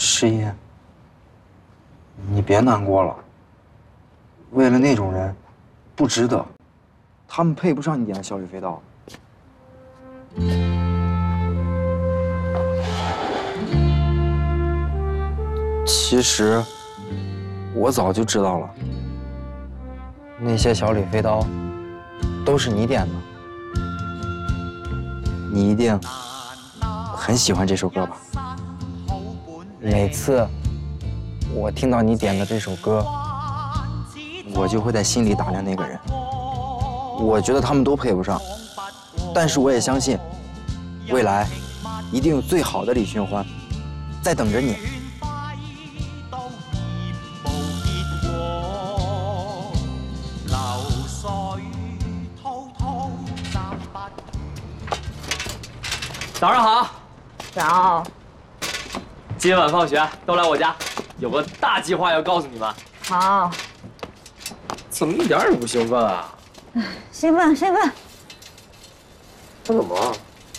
诗音，你别难过了。为了那种人，不值得，他们配不上你点的小李飞刀。其实，我早就知道了，那些小李飞刀都是你点的。你一定很喜欢这首歌吧？每次我听到你点的这首歌，我就会在心里打量那个人。我觉得他们都配不上，但是我也相信，未来一定有最好的李寻欢在等着你。 早上好。 早。 今晚放学都来我家，有个大计划要告诉你们。 好。 怎么一点也不兴奋啊？ 兴奋，兴奋。 这怎么了？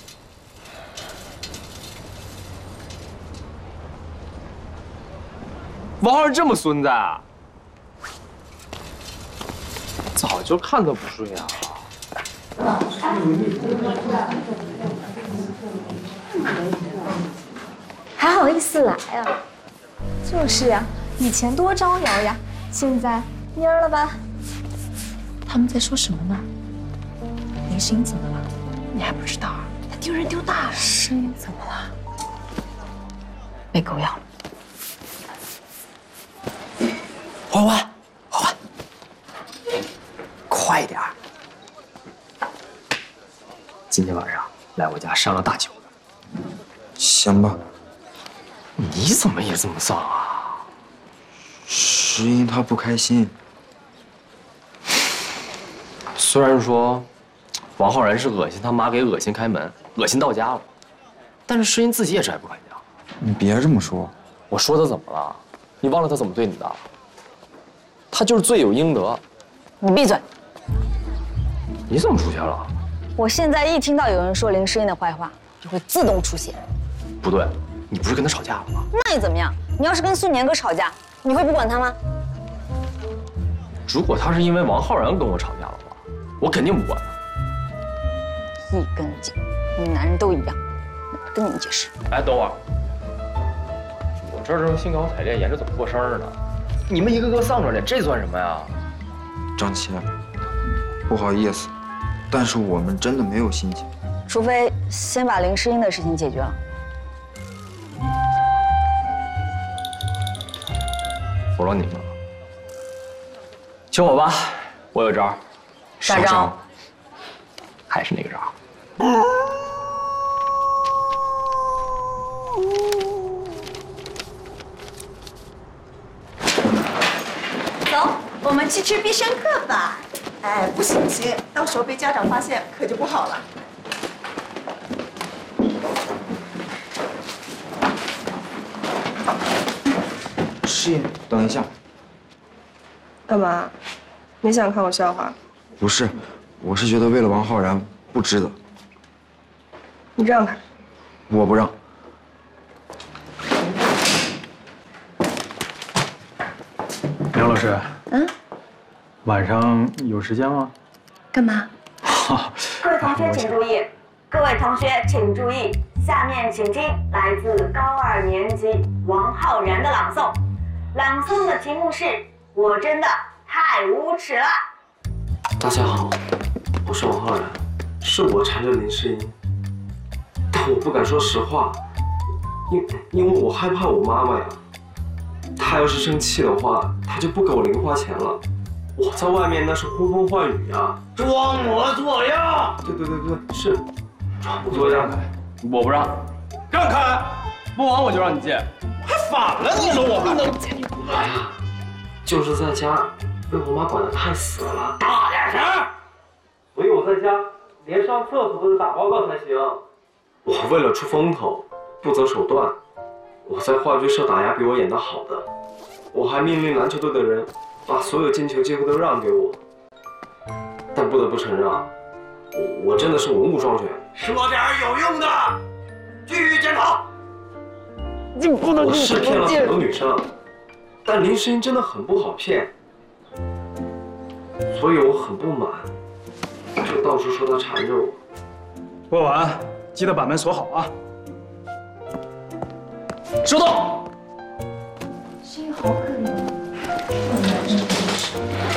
王浩然这么孙子啊？早就看他不顺眼了。 还好意思来呀？就是呀，以前多招摇呀，现在蔫儿了吧？ 他们在说什么呢？林诗音怎么了？你还不知道啊？她丢人丢大了。诗音怎么了？被狗咬了。 欢欢，欢欢，快点儿！今天晚上来我家商量大局。 行吧。 你怎么也这么丧啊？ 诗音她不开心。 虽然说王浩然是恶心他妈给恶心开门，恶心到家了，但是诗音自己也是爱不开心啊。 你别这么说。 我说他怎么了？你忘了他怎么对你的？他就是罪有应得。 你闭嘴！ 你怎么出现了？ 我现在一听到有人说林诗音的坏话，就会自动出现。 不对，你不是跟他吵架了吗？ 那又怎么样？你要是跟苏年哥吵架，你会不管他吗？ 如果他是因为王浩然跟我吵架的话，我肯定不管他。 一根筋，你们男人都一样，懒得跟你们解释。 哎，等会儿，我这正兴高采烈研究怎么过生日呢，你们一个个丧着脸，这算什么呀？ 张琪，不好意思，但是我们真的没有心情。 除非先把林诗音的事情解决了。 服了你们了，求我吧，我有招。 啥招？ 还是那个招。 走，我们去吃必胜客吧。哎，不行不行，到时候被家长发现可就不好了。 诗音，等一下。 干嘛？你想看我笑话？ 不是，我是觉得为了王浩然不值得。 你让开。 我不让。 梁老师，晚上有时间吗？ 干嘛？ 各位同学请注意，各位同学请注意，下面请听来自高2年级王浩然的朗诵。朗诵的题目是《我真的太无耻了》。 大家好，我是王浩然，是我缠着林诗音，但我不敢说实话，因为我害怕我妈妈呀。她要是生气的话，她就不给我零花钱了。我在外面那是呼风唤雨呀， 装模作样。 对，是装模作样。 我不让，让开，不玩我就让你借。 还反了你了，我还能借你？ 哎呀，就是在家被我妈管得太死了。 大点声！ 所以我在家连上厕所都得打报告才行。我为了出风头，不择手段。我在话剧社打压比我演得好的，我还命令篮球队的人把所有进球机会都让给我。但不得不承认啊，我真的是文武双全。 说点有用的，继续检讨。 你不能。 我是骗了很多女生，但林诗音真的很不好骗，所以我很不满，就到处说她缠着我。 过晚记得把门锁好啊。 收到。 声音好可怜。